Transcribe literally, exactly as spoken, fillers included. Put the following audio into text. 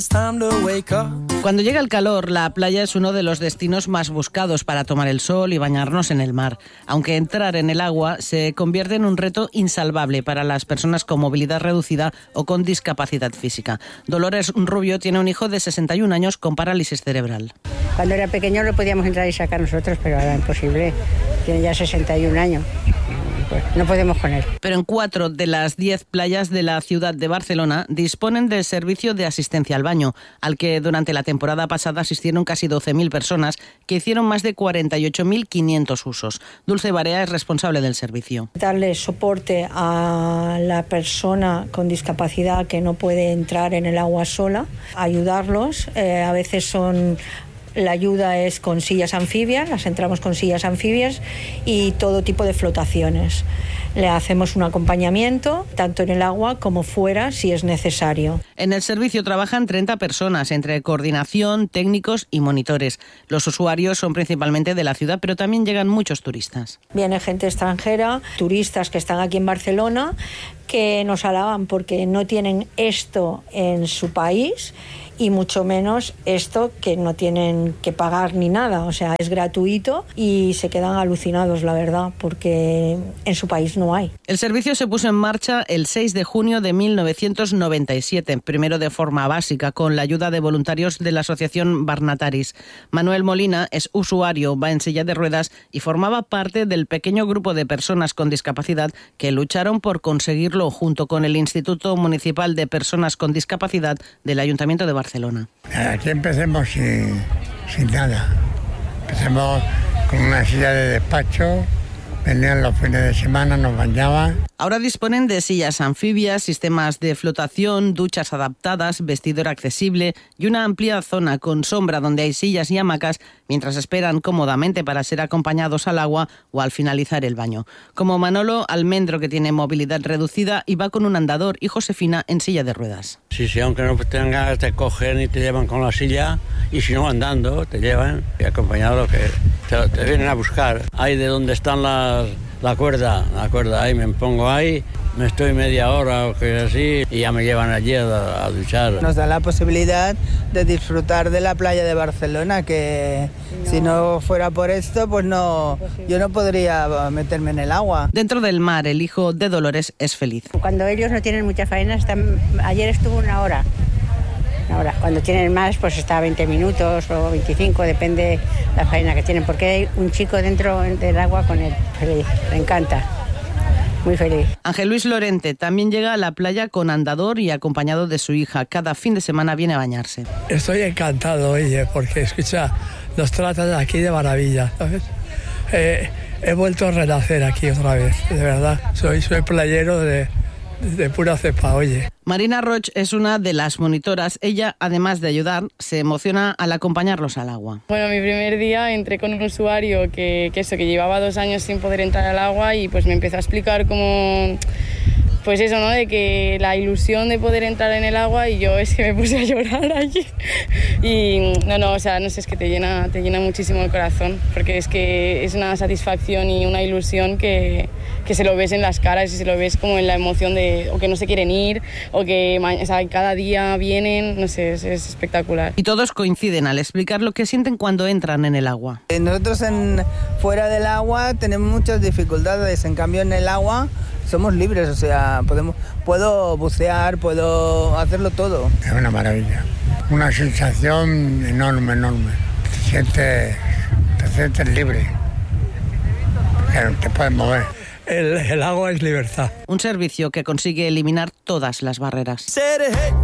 Cuando llega el calor, la playa es uno de los destinos más buscados para tomar el sol y bañarnos en el mar. Aunque entrar en el agua se convierte en un reto insalvable para las personas con movilidad reducida o con discapacidad física. Dolores Rubio tiene un hijo de sesenta y un años con parálisis cerebral. Cuando era pequeño lo podíamos entrar y sacar nosotros, pero ahora imposible. Tiene ya sesenta y un años. Pues no podemos con él. Pero en cuatro de las diez playas de la ciudad de Barcelona disponen del servicio de asistencia al baño, al que durante la temporada pasada asistieron casi doce mil personas, que hicieron más de cuarenta y ocho mil quinientos usos. Dulce Barea es responsable del servicio. Darle soporte a la persona con discapacidad que no puede entrar en el agua sola, ayudarlos. Eh, a veces son... La ayuda es con sillas anfibias, las entramos con sillas anfibias y todo tipo de flotaciones. Le hacemos un acompañamiento, tanto en el agua como fuera, si es necesario. En el servicio trabajan treinta personas, entre coordinación, técnicos y monitores. Los usuarios son principalmente de la ciudad, pero también llegan muchos turistas. Viene gente extranjera, turistas que están aquí en Barcelona, que nos alaban porque no tienen esto en su país y mucho menos esto que no tienen que pagar ni nada, o sea, es gratuito y se quedan alucinados, la verdad, porque en su país no hay. El servicio se puso en marcha el seis de junio de mil novecientos noventa y siete, primero de forma básica, con la ayuda de voluntarios de la asociación Barnataris. Manuel Molina es usuario, va en silla de ruedas y formaba parte del pequeño grupo de personas con discapacidad que lucharon por conseguirlo junto con el Instituto Municipal de Personas con Discapacidad del Ayuntamiento de Barcelona. Aquí empecemos sin, sin nada. Empecemos con una silla de despacho, venían los fines de semana, nos bañaban. Ahora disponen de sillas anfibias, sistemas de flotación, duchas adaptadas, vestidor accesible y una amplia zona con sombra donde hay sillas y hamacas mientras esperan cómodamente para ser acompañados al agua o al finalizar el baño. Como Manolo Almendro, que tiene movilidad reducida y va con un andador, y Josefina en silla de ruedas. Sí, sí, aunque no tengas, te cogen y te llevan con la silla, y si no andando, te llevan y acompañado lo que te, te vienen a buscar. Ahí de donde están las... La cuerda, la cuerda, ahí me pongo ahí, me estoy media hora o que así y ya me llevan allí a, a duchar. Nos da la posibilidad de disfrutar de la playa de Barcelona, que no. Si no fuera por esto, pues no, yo no podría meterme en el agua. Dentro del mar, el hijo de Dolores es feliz. Cuando ellos no tienen mucha faena, están... ayer estuvo una hora. Ahora, cuando tienen más, pues está veinte minutos o veinticinco, depende la faena que tienen, porque hay un chico dentro del agua con él, feliz, le encanta, muy feliz. Ángel Luis Lorente también llega a la playa con andador y acompañado de su hija. Cada fin de semana viene a bañarse. Estoy encantado, oye, porque escucha, los tratan aquí de maravilla, ¿sabes? Eh, he vuelto a renacer aquí otra vez, de verdad. Soy, soy playero de... de pura cepa, oye. Marina Roch es una de las monitoras. Ella, además de ayudar, se emociona al acompañarlos al agua. Bueno, mi primer día entré con un usuario que, que eso, que llevaba dos años sin poder entrar al agua y pues me empezó a explicar cómo... Pues eso, ¿no? De que la ilusión de poder entrar en el agua y yo es que me puse a llorar allí. Y no, no, o sea, no sé, es que te llena, te llena muchísimo el corazón, porque es que es una satisfacción y una ilusión que, que se lo ves en las caras y se lo ves como en la emoción de o que no se quieren ir o que o sea, cada día vienen, no sé, es, es espectacular. Y todos coinciden al explicar lo que sienten cuando entran en el agua. Nosotros en, fuera del agua tenemos muchas dificultades, en cambio en el agua somos libres, o sea, podemos, puedo bucear, puedo hacerlo todo. Es una maravilla, una sensación enorme, enorme. Te sientes, te sientes libre, porque te puedes mover. El, el agua es libertad. Un servicio que consigue eliminar todas las barreras.